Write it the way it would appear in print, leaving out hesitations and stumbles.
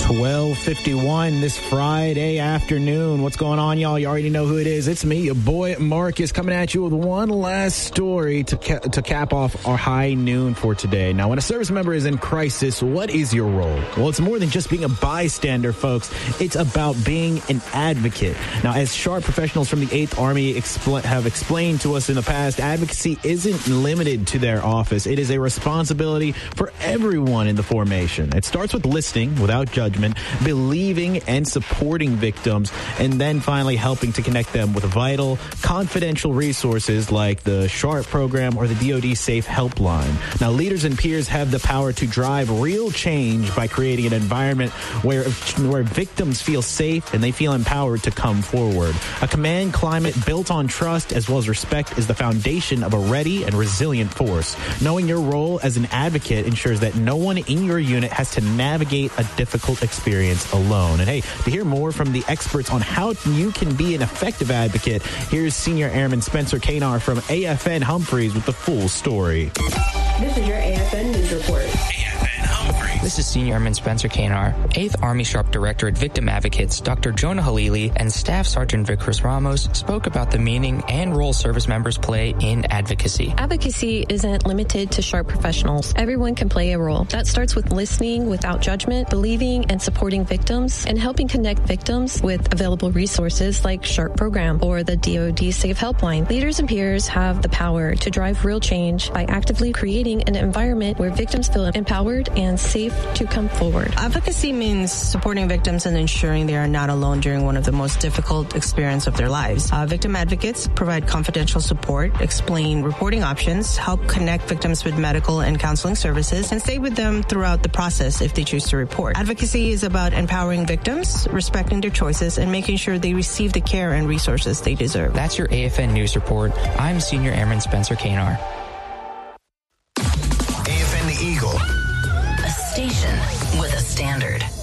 12:51 this Friday afternoon. What's going on, y'all? You already know who it is. It's me, your boy Marcus, coming at you with one last story to cap off our high noon for today. Now, when a service member is in crisis, what is your role? Well, it's more than just being a bystander, folks. It's about being an advocate. Now, as sharp professionals from the 8th Army have explained to us in the past, advocacy isn't limited to their office. It is a responsibility for everyone in the formation. It starts with listening without judgment, believing and supporting victims, and then finally helping to connect them with vital, confidential resources like the SHARP program or the DoD Safe Helpline. Now, leaders and peers have the power to drive real change by creating an environment where victims feel safe and they feel empowered to come forward. A command climate built on trust as well as respect is the foundation of a ready and resilient force. Knowing your role as an advocate ensures that no one in your unit has to navigate a difficult experience alone. And hey, to hear more from the experts on how you can be an effective advocate, here's Senior Airman Spencer Kanar from AFN Humphreys with the full story. This is your AFN News Report. This is Senior Airman Spencer Kanar. 8th Army Sharp Directorate Victim Advocates Dr. Jonah Halili and Staff Sergeant Vickers Ramos spoke about the meaning and role service members play in advocacy. Advocacy isn't limited to Sharp professionals. Everyone can play a role. That starts with listening without judgment, believing and supporting victims, and helping connect victims with available resources like SHARP program or the DoD Safe Helpline. Leaders and peers have the power to drive real change by actively creating an environment where victims feel empowered and safe to come forward. Advocacy means supporting victims and ensuring they are not alone during one of the most difficult experiences of their lives. Victim advocates provide confidential support, explain reporting options, help connect victims with medical and counseling services, and stay with them throughout the process if they choose to report. Advocacy is about empowering victims, respecting their choices, and making sure they receive the care and resources they deserve. That's your AFN News Report. I'm Senior Airman Spencer Kanar. AFN The Eagle. A station with a standard.